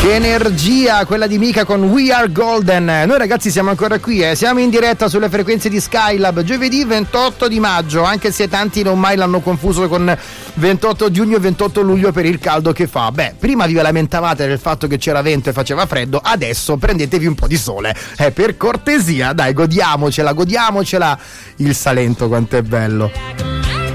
Energia, quella di Mika con We Are Golden. Noi ragazzi siamo ancora qui, siamo in diretta sulle frequenze di Skylab, giovedì 28 di maggio, anche se tanti non mai l'hanno confuso con 28 giugno e 28 luglio per il caldo che fa. Beh, prima vi lamentavate del fatto che c'era vento e faceva freddo, adesso prendetevi un po' di sole, per cortesia, dai, godiamocela, il Salento quanto è bello.